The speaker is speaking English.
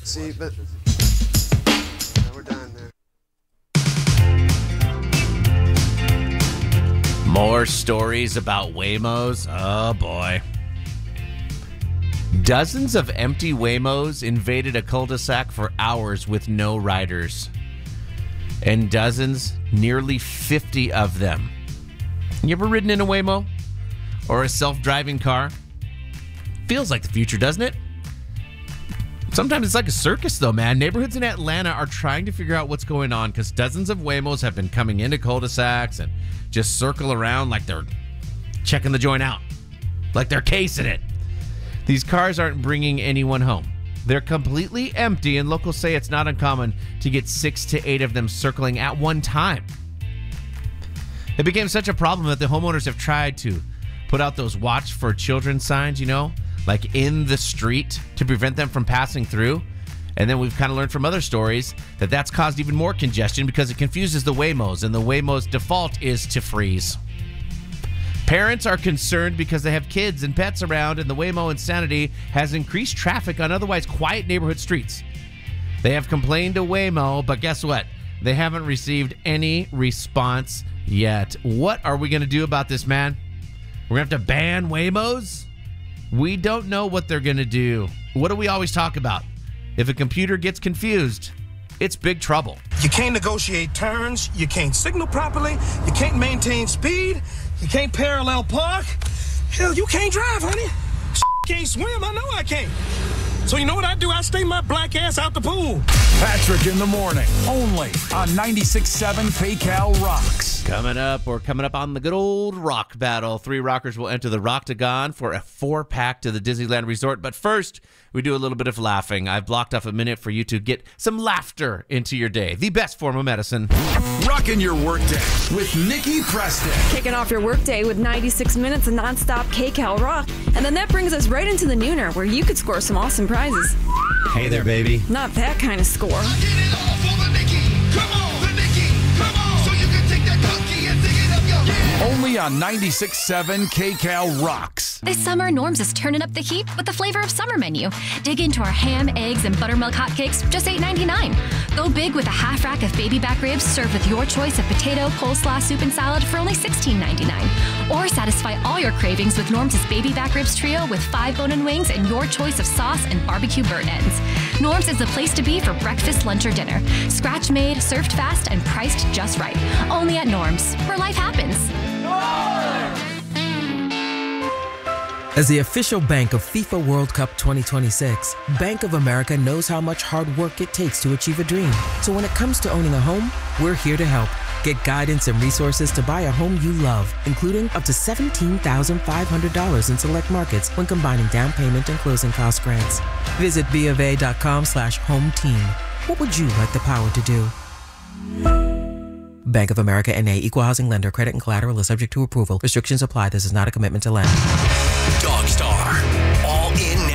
See, but we're done there. More stories about Waymos. Oh, boy. Dozens of empty Waymos invaded a cul-de-sac for hours with no riders. And dozens, nearly 50 of them. You ever ridden in a Waymo? Or a self-driving car? Feels like the future, doesn't it? Sometimes it's like a circus, though, man. Neighborhoods in Atlanta are trying to figure out what's going on because dozens of Waymos have been coming into cul-de-sacs and just circle around like they're checking the joint out, like they're casing it. These cars aren't bringing anyone home. They're completely empty, and locals say it's not uncommon to get 6 to 8 of them circling at one time. It became such a problem that the homeowners have tried to put out those watch for children signs, like in the street to prevent them from passing through. And then we've kind of learned from other stories that that's caused even more congestion because it confuses the Waymos, and the Waymo's default is to freeze. Parents are concerned because they have kids and pets around, and the Waymo insanity has increased traffic on otherwise quiet neighborhood streets. They have complained to Waymo, but guess what? They haven't received any response yet. What are we going to do about this, man? We're going to have to ban Waymos? We don't know what they're going to do. What do we always talk about? If a computer gets confused, it's big trouble. You can't negotiate turns. You can't signal properly. You can't maintain speed. You can't parallel park. Hell, you can't drive, honey. Can't swim. I know I can't. So you know what I do? I stay my black ass out the pool. Patrick in the morning, only on 96.7 KCAL Rocks. Coming up on the good old rock battle. 3 rockers will enter the Rocktagon for a 4-pack to the Disneyland Resort. But first, we do a little bit of laughing. I've blocked off a minute for you to get some laughter into your day. The best form of medicine. Rocking your workday with Nikki Preston. Kicking off your workday with 96 minutes of nonstop KCAL Rock. And then that brings us right into the nooner, where you could score some awesome prizes. Hey there, baby. Not that kind of score. Only on 96.7 KCAL Rocks. This summer, Norm's is turning up the heat with the flavor of summer menu. Dig into our ham, eggs, and buttermilk hotcakes, just $8.99. Go big with a half rack of baby back ribs served with your choice of potato, coleslaw, soup, and salad for only $16.99. Or satisfy all your cravings with Norm's baby back ribs trio with 5 bone-in wings and your choice of sauce and barbecue burnt ends. Norm's is the place to be for breakfast, lunch, or dinner. Scratch made, served fast, and priced just right. Only at Norm's, where life happens. As the official bank of FIFA World Cup 2026, Bank of America knows how much hard work it takes to achieve a dream. So when it comes to owning a home, we're here to help. Get guidance and resources to buy a home you love, including up to $17,500 in select markets when combining down payment and closing cost grants. Visit BofA.com/home team. What would you like the power to do? Bank of America N.A. Equal Housing Lender. Credit and collateral is subject to approval. Restrictions apply. This is not a commitment to lend. Dog Star. All in